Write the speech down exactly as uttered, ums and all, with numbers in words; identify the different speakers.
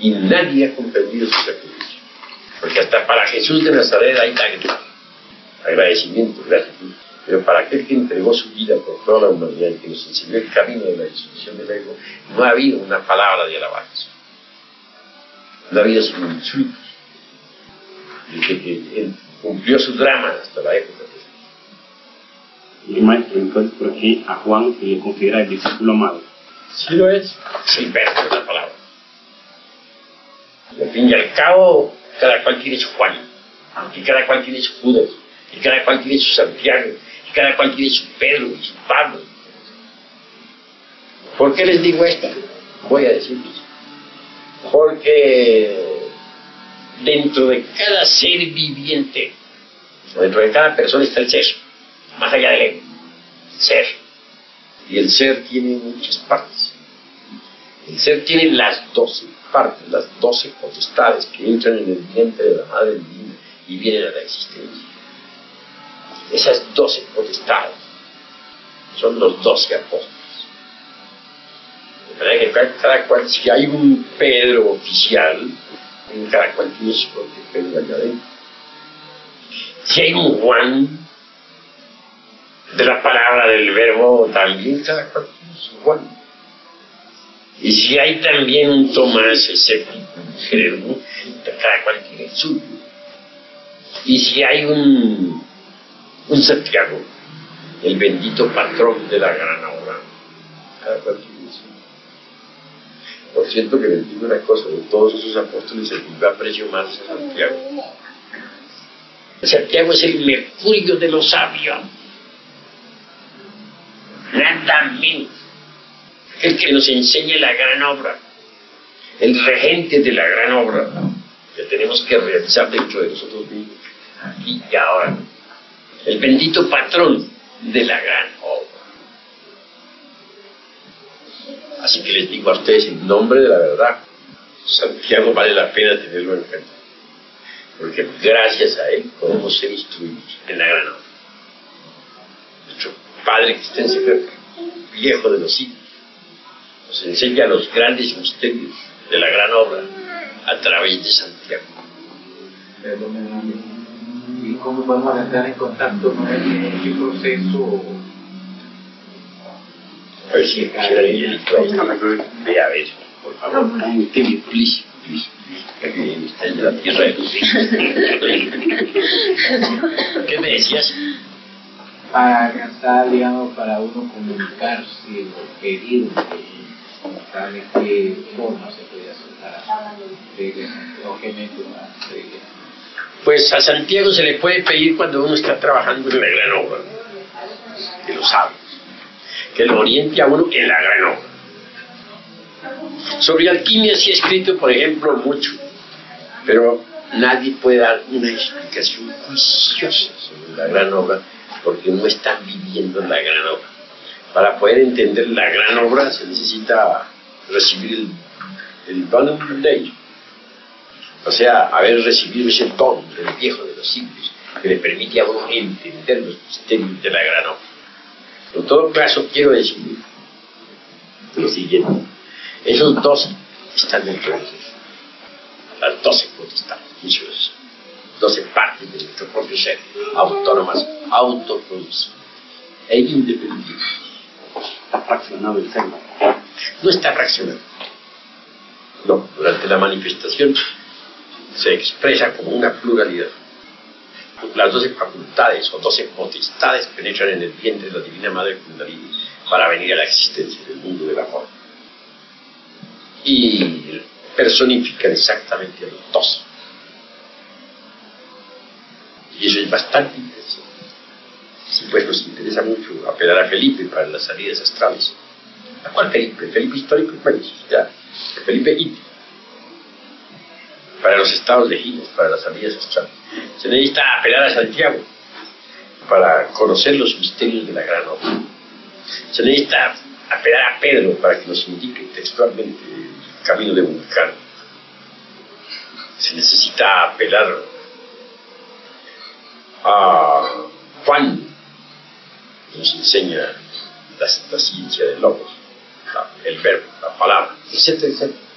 Speaker 1: y nadie ha comprendido su sacrificio. Porque hasta para Jesús de Nazaret hay lágrimas, agradecimiento, gratitud. Pero para aquel que entregó su vida por toda la humanidad y que nos enseñó el camino de la disolución del ego, no ha habido una palabra de alabanza. No ha habido sino insultos. Desde que él cumplió su drama hasta la época.
Speaker 2: Y maestro, entonces, ¿por qué a Juan se le considera el discípulo amado?
Speaker 1: Sí lo es. Sí, pero es la palabra. Al fin y al cabo, cada cual tiene su Juan, y cada cual tiene su Judas, y cada cual tiene su Santiago, y cada cual tiene su Pedro y su Pablo. ¿Por qué les digo esto? Voy a decirles. Porque dentro de cada ser viviente, dentro de cada persona está el ser, más allá del ego, ser. Y el ser tiene muchas partes. El ser tiene las doce partes, las doce potestades que entran en el vientre de la Madre Divina y vienen a la existencia. Esas doce potestades son los doce apóstoles. De manera que cada, cada cual, si hay un Pedro oficial, cada cual tiene su propio Pedro allá adentro. Si hay un Juan de la palabra del verbo, también cada cual tiene su Juan. Y si hay también un Tomás escéptico, cada cual tiene el suyo. Y si hay un, un Santiago, el bendito patrón de la gran obra, cada cual tiene el suyo. Por cierto que les digo una cosa, de todos esos apóstoles el que aprecio más es Santiago. Santiago es el mercurio de los sabios. Nada menos. El que nos enseña la gran obra, el regente de la gran obra que tenemos que realizar dentro de nosotros mismos, aquí y ahora, el bendito patrón de la gran obra. Así que les digo a ustedes en nombre de la verdad, Santiago vale la pena tenerlo en cuenta, porque gracias a él podemos ser instruidos en la gran obra. Nuestro Padre que está en secreto, viejo de los siglos, nos enseña los grandes misterios de la gran obra a través de Santiago.
Speaker 3: ¿Y cómo podemos entrar en contacto con el, el proceso?
Speaker 1: A ver si quisiera ir ve a ver, por favor, please, please, please. Que está en la tierra de los hijos. ¿Qué me decías?
Speaker 3: Para alcanzar, digamos, para uno comunicarse o pedir, ¿sabe qué forma se puede hacer para pedir o qué método para pedir?
Speaker 1: Pues a Santiago se le puede pedir cuando uno está trabajando en la gran obra, que lo sabe, que lo oriente a uno en la gran obra. Sobre alquimia sí he escrito, por ejemplo, mucho, pero nadie puede dar una explicación juiciosa sobre la gran obra porque no están viviendo la gran obra. Para poder entender la gran obra se necesita recibir el, el don de ella. O sea, haber recibido ese don del viejo de los siglos que le permite a uno entender los misterios de la gran obra. En todo caso, quiero decir lo siguiente. Esos doce están dentro de nosotros. Las doce potestades, muchos, doce partes de nuestro propio ser, autónomas, autoproducidas e independientes.
Speaker 2: Está fraccionado el ser.
Speaker 1: No está fraccionado. No, durante la manifestación se expresa como una pluralidad. Las doce facultades o doce potestades penetran en el vientre de la Divina Madre Kundalini para venir a la existencia del mundo del amor. Y personifican exactamente a los doce. Y eso es bastante interesante. Sí, pues nos interesa mucho apelar a Felipe para las salidas astrales. ¿A cuál Felipe? Felipe histórico, pues ya, Felipe íntimo. Para los estados legidos, para las salidas astrales. Se necesita apelar a Santiago para conocer los misterios de la gran obra. Se necesita apelar a Pedro para que nos indique textualmente el camino de Vulcano. Se necesita apelar a Juan, que nos enseña la, la ciencia del logos, la, el verbo, la palabra, etcétera, etcétera.